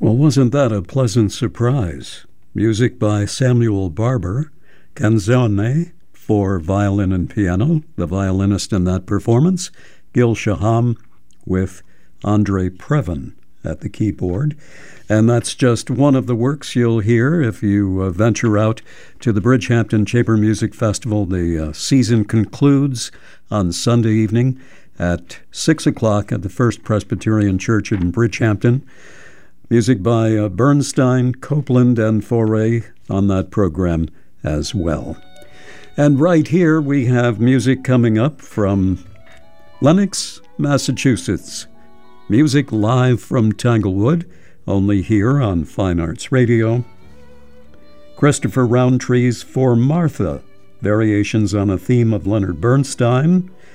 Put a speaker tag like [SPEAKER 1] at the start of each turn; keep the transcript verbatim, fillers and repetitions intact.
[SPEAKER 1] Well, wasn't that a pleasant surprise? Music by Samuel Barber, Canzone for violin and piano. The violinist in that performance, Gil Shaham, with Andre Previn at the keyboard. And that's just one of the works you'll hear if you uh, venture out to the Bridgehampton Chamber Music Festival. The uh, season concludes on Sunday evening at six o'clock at the First Presbyterian Church in Bridgehampton. Music by uh, Bernstein, Copeland, and Fauré on that program as well. And right here we have music coming up from Lenox, Massachusetts. Music live from Tanglewood, only here on Fine Arts Radio. Christopher Roundtree's For Martha, variations on a theme of Leonard Bernstein.